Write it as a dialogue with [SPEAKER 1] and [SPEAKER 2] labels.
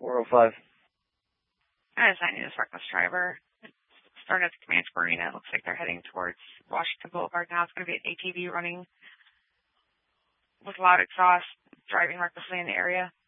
[SPEAKER 1] 405.
[SPEAKER 2] I assigned this reckless driver. Starting at the Comanche Marina. It looks like they're heading towards Washington Boulevard now. It's going to be an ATV running with loud exhaust, driving recklessly in the area.